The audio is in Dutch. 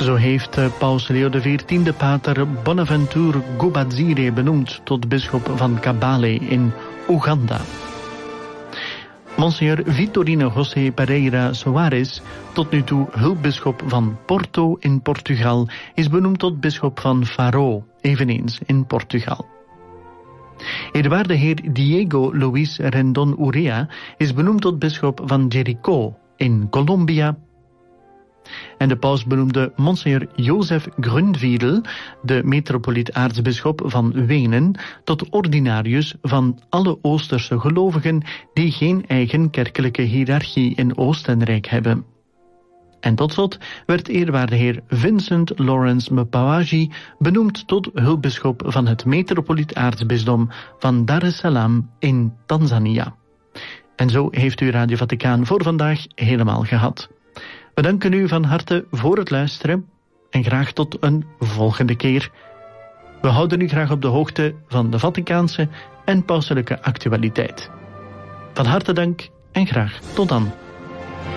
Zo heeft paus Leo XIV pater Bonaventure Gobadzire benoemd tot bisschop van Kabale in Oeganda. Monsieur Vitorino José Pereira Soares, tot nu toe hulpbisschop van Porto in Portugal, is benoemd tot bisschop van Faro, eveneens in Portugal. Eerwaarde heer Diego Luis Rendon Urea is benoemd tot bisschop van Jericó in Colombia. En de paus benoemde Monsieur Jozef Grunwiedel, de metropoliet-aartsbisschop van Wenen, tot ordinarius van alle Oosterse gelovigen die geen eigen kerkelijke hiërarchie in Oostenrijk hebben. En tot slot werd eerwaarde heer Vincent Lawrence Mpawaji benoemd tot hulpbisschop van het metropoliet-aartsbisdom van Dar es Salaam in Tanzania. En zo heeft u Radio Vaticaan voor vandaag helemaal gehad. We danken u van harte voor het luisteren en graag tot een volgende keer. We houden u graag op de hoogte van de Vaticaanse en pauselijke actualiteit. Van harte dank en graag tot dan.